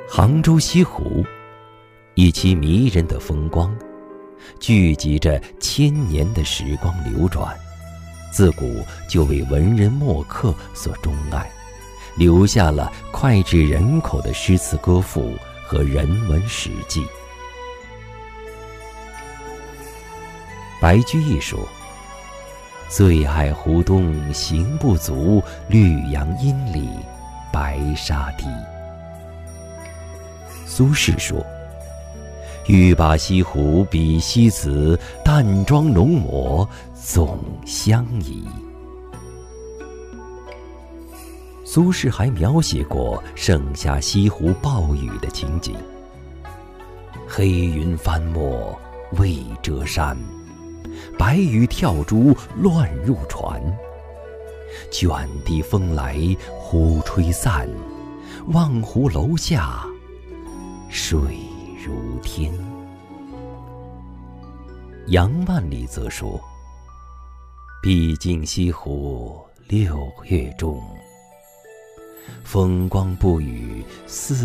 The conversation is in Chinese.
杭州西湖，一期迷人的风光，聚集着千年的时光流转，自古就为文人墨客所钟爱，留下了脍炙人口的诗词歌赋和人文史记。白居易说：“醉爱湖东行不足，绿杨阴里白沙堤。”苏轼说：“欲把西湖比西子，淡妆浓抹总相宜。”苏轼还描写过盛夏西湖暴雨的情景：“黑云翻墨未遮山，白雨跳珠乱入船。卷地风来忽吹散，望湖楼下水如天。”杨万里则说：“毕竟西湖6月中，风光不与4